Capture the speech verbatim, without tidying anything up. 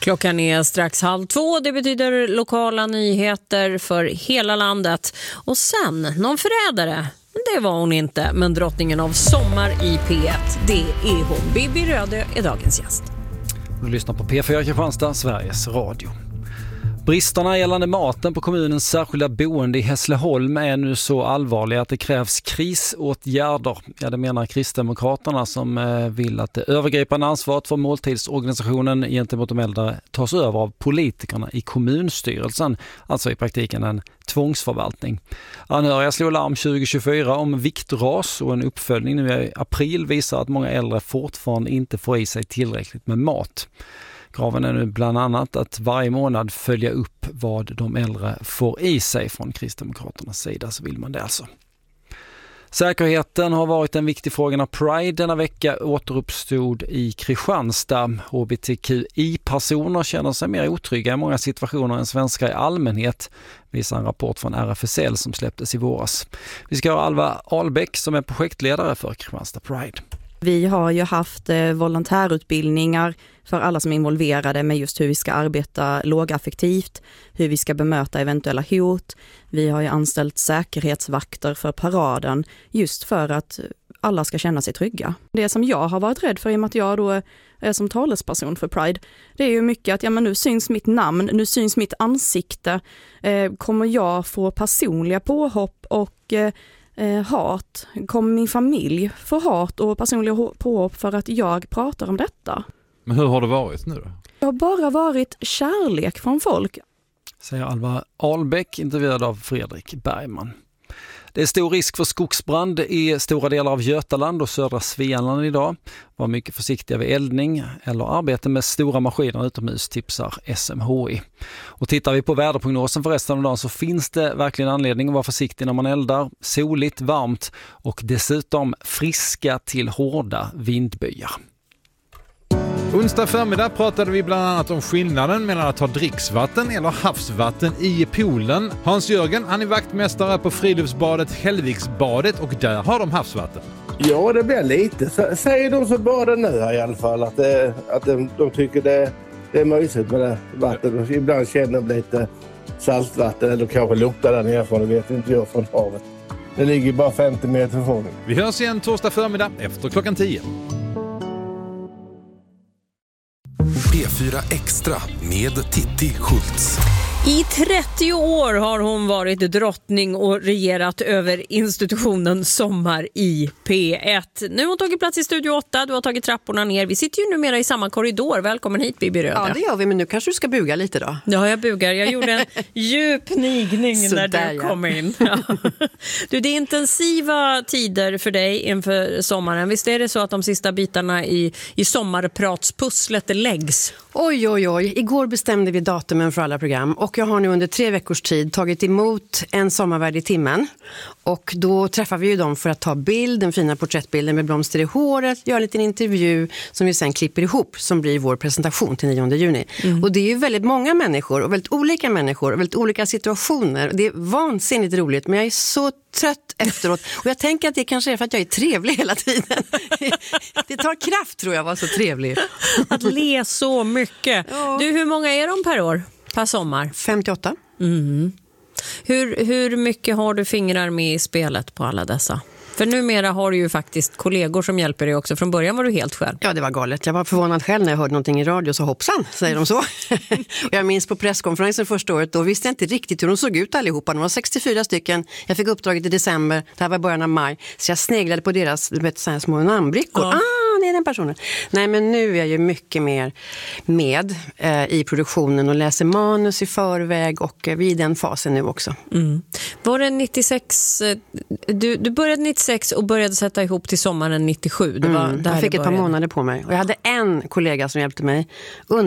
Klockan är strax halv två. Det betyder lokala nyheter för hela landet. Och sen, någon förrädare. Det var hon inte, men drottningen av sommar i P ett. Det är hon. Bibi Röde är dagens gäst. Du lyssnar på P fyra Kristianstad, Sveriges Radio. Bristerna gällande maten på kommunens särskilda boende i Hässleholm är nu så allvarliga att det krävs krisåtgärder. Ja, det menar Kristdemokraterna som vill att det övergripande ansvaret för måltidsorganisationen gentemot de äldre tas över av politikerna i kommunstyrelsen. Alltså i praktiken en tvångsförvaltning. Anhöriga slog larm tjugo tjugofyra om viktras och en uppföljning nu i april visar att många äldre fortfarande inte får i sig tillräckligt med mat. Kraven är nu bland annat att varje månad följa upp vad de äldre får i sig från Kristdemokraternas sida, så vill man det alltså. Säkerheten har varit en viktig fråga när Pride denna vecka återuppstod i Kristianstad. H B T Q I-personer känner sig mer otrygga i många situationer än svenskar i allmänhet, visar en rapport från R F S L som släpptes i våras. Vi ska ha Alva Ahlbäck som är projektledare för Kristianstad Pride. Vi har ju haft eh, volontärutbildningar för alla som är involverade med just hur vi ska arbeta lågaffektivt, hur vi ska bemöta eventuella hot. Vi har ju anställt säkerhetsvakter för paraden just för att alla ska känna sig trygga. Det som jag har varit rädd för i och med att jag då är som talesperson för Pride, det är ju mycket att ja, men nu syns mitt namn, nu syns mitt ansikte. Eh, kommer jag få personliga påhopp och eh, Eh, hat? Kommer min familj få hat och personliga påhopp för att jag pratar om detta? Men hur har det varit nu då? Det har bara varit kärlek från folk. Säger Alva Ahlbäck, intervjuad av Fredrik Bergman. Det är stor risk för skogsbrand i stora delar av Götaland och södra Svealand idag. Var mycket försiktiga vid eldning eller arbete med stora maskiner utomhus, tipsar S M H I. Och tittar vi på väderprognosen för resten av dagen så finns det verkligen anledning att vara försiktig när man eldar. Soligt, varmt och dessutom friska till hårda vindbyar. Onsdag förmiddag pratade vi bland annat om skillnaden mellan att ha dricksvatten eller havsvatten i poolen. Hans-Jörgen, han är vaktmästare på friluftsbadet Hällviksbadet och där har de havsvatten. Ja, det blir lite. Säger de som badar nu här i alla fall att, det, att de, de tycker det, det är mysigt med det vatten. Ibland känner de lite saltvatten eller kanske luktar där nerifrån, det vet inte jag från havet. Det ligger bara femtio meter från. Vi hörs igen torsdag förmiddag efter klockan tio. P fyra Extra med Titti Schultz. I trettio år har hon varit drottning och regerat över institutionen Sommar i P ett. Nu har hon tagit plats i Studio åtta, du har tagit trapporna ner. Vi sitter ju numera i samma korridor. Välkommen hit, Bibi Röde. Ja, det gör vi, men nu kanske du ska buga lite då. Ja, jag bugar. Jag gjorde en djup nigning när där, du ja. kom in. Ja. Du, det är intensiva tider för dig inför sommaren. Visst är det så att de sista bitarna i, i sommarpratspusslet läggs? Oj, oj, oj. Igår bestämde vi datumen för alla program och jag har nu under tre veckors tid tagit emot en sommarvärd i timmen. Och då träffar vi ju dem för att ta bild, den fina porträttbilden med blomster i håret, göra en liten intervju som vi sen klipper ihop som blir vår presentation till nionde juni. Mm. Och det är ju väldigt många människor och väldigt olika människor och väldigt olika situationer. Det är vansinnigt roligt, men jag är så trött efteråt. Och jag tänker att det kanske är för att jag är trevlig hela tiden. Det tar kraft, tror jag, var så trevlig. Att le så mycket. Ja. Du, hur många är de per år? Per sommar? femtioåtta. Mm. Hur, hur mycket har du fingrar med i spelet på alla dessa? För numera har du ju faktiskt kollegor som hjälper dig också. Från början var du helt själv. Ja, det var galet. Jag var förvånad själv när jag hörde någonting i radio, så hoppsan, säger de så. Och jag minns på presskonferensen första året, då visste jag inte riktigt hur de såg ut allihopa. De var sextiofyra stycken. Jag fick uppdraget i december, det här var början av maj. Så jag sneglade på deras vet, så här små namnbrickor. Ja. Ah, det är den personen. Nej, men nu är jag ju mycket mer med eh, i produktionen och läser manus i förväg och eh, vi är i den fasen nu också. Mm. Var det nittiosex, du, du började nittiosex och började sätta ihop till sommaren nittiosju. Det var mm, där jag fick det ett par månader på mig och jag hade en kollega som hjälpte mig.